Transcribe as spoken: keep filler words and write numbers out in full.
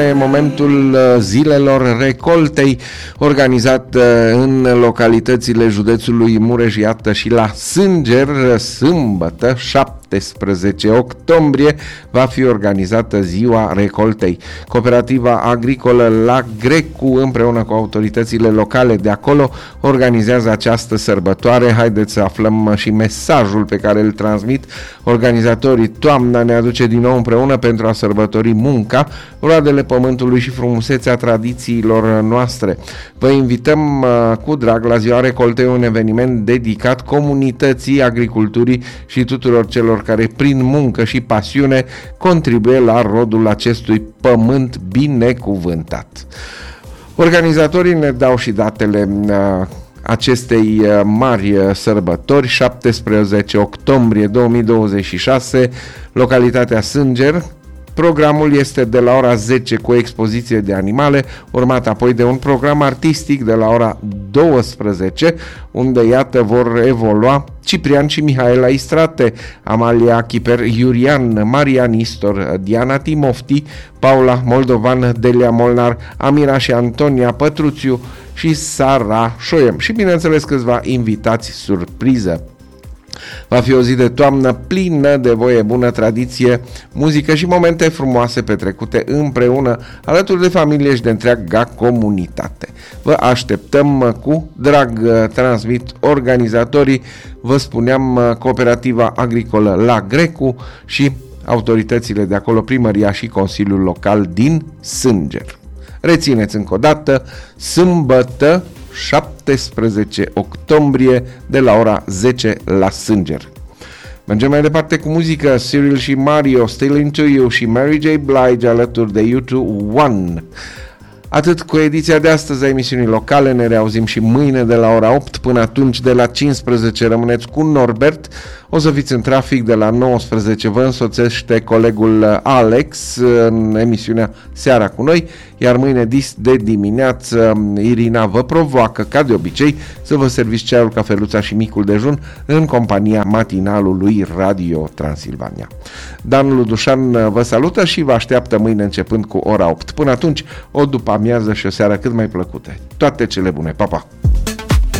Momentul zilelor recoltei, organizat în localitățile județului Mureș, iată, și la Sânger, sâmbătă, șaptesprezece octombrie, va fi organizată ziua recoltei. Cooperativa agricolă La Grecu, împreună cu autoritățile locale de acolo, organizează această sărbătoare. Haideți să aflăm și mesajul pe care îl transmit organizatorii. Toamna ne aduce din nou împreună pentru a sărbători munca, roadele pământului și frumusețea tradițiilor noastre. Vă invităm uh, cu drag la ziua recoltei, un eveniment dedicat comunității, agriculturii și tuturor celor care prin muncă și pasiune contribuie la rodul acestui pământ binecuvântat. Organizatorii ne dau și datele uh, acestei mari sărbători. Șaptesprezece octombrie două mii douăzeci și șase, localitatea Sânger. Programul este de la ora zece cu o expoziție de animale, urmat apoi de un program artistic de la ora douăsprezece, unde, iată, vor evolua Ciprian și Mihaela Istrate, Amalia Chiper Iurian, Maria Nistor, Diana Timofti, Paula Moldovan, Delia Molnar, Amira și Antonia Pătruțiu și Sara Șoiem și, bineînțeles, câțiva invitați surpriză. Va fi o zi de toamnă plină de voie bună, tradiție, muzică și momente frumoase petrecute împreună, alături de familie și de întreaga comunitate. Vă așteptăm cu drag, transmit organizatorii, vă spuneam, Cooperativa Agricolă La Grecu și autoritățile de acolo, primăria și Consiliul Local din Sânger. Rețineți încă o dată, sâmbătă, șaptesprezece octombrie, de la ora zece la Sânger. Mergem mai departe cu muzică. Cyril și Mario, Still Into You, și Mary J. Blige alături de U doi One. Atât cu ediția de astăzi a emisiunii locale. Ne reauzim și mâine de la ora opt. Până atunci, de la cincisprezece, rămâneți cu Norbert. O să fiți în trafic. De la nouăsprezece vă însoțește colegul Alex în emisiunea Seara cu noi, iar mâine dis de dimineață Irina vă provoacă, ca de obicei, să vă serviți ceaiul, cafeluța și micul dejun în compania matinalului Radio Transilvania. Dan Ludușan vă salută și vă așteaptă mâine începând cu ora opt. Până atunci, o după amiază și o seară cât mai plăcute. Toate cele bune. Pa, pa!